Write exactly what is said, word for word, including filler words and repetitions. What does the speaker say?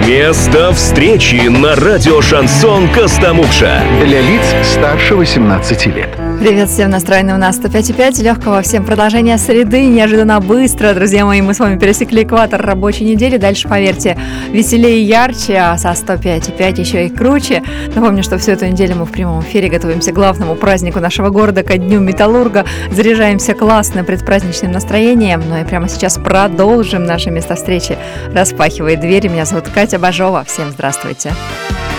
Место встречи на радио «Шансон Костомукша». Для лиц старше восемнадцати лет. Привет всем, настроены у нас сто пять и пять. Легкого всем продолжения среды. Неожиданно быстро, друзья мои, мы с вами пересекли экватор рабочей недели. Дальше, поверьте, веселее и ярче, а со сто пять и пять еще и круче. Напомню, что всю эту неделю мы в прямом эфире готовимся к главному празднику нашего города, ко Дню Металлурга. Заряжаемся классным предпраздничным настроением. Ну и прямо сейчас продолжим наше место встречи. Распахивает двери. Меня зовут Катя Бажова. Всем здравствуйте.